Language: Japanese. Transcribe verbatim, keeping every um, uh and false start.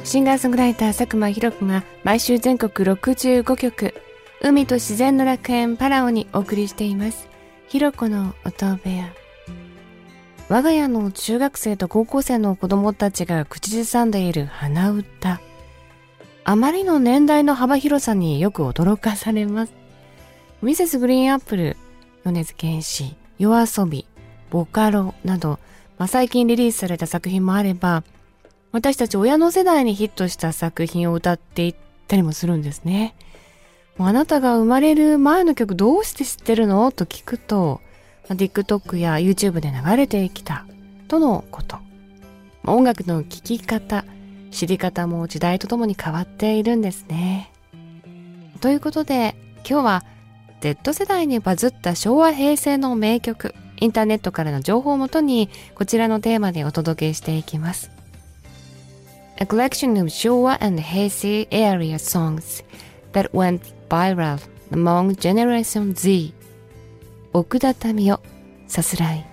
シンガーソングライター佐久間ひろ子が毎週全国ろくじゅうごきょく、海と自然の楽園パラオにお送りしています。ひろ子の音部屋。我が家の中学生と高校生の子供たちが口ずさんでいる鼻歌。あまりの年代の幅広さによく驚かされます。ミセスグリーンアップル、米津玄師、夜遊び、ボカロなど、まあ、最近リリースされた作品もあれば、私たち親の世代にヒットした作品を歌っていったりもするんですね。もうあなたが生まれる前の曲どうして知ってるのと聞くと、まあ、TikTok や YouTube で流れてきたとのこと。まあ、音楽の聴き方、知り方も時代とともに変わっているんですね。ということで今日は Z 世代にバズった昭和平成の名曲、インターネットからの情報をもとにこちらのテーマでお届けしていきます。A collection of 昭和 and 平成 area songs that went viral among Generation Z。 奥田民生、さすらい。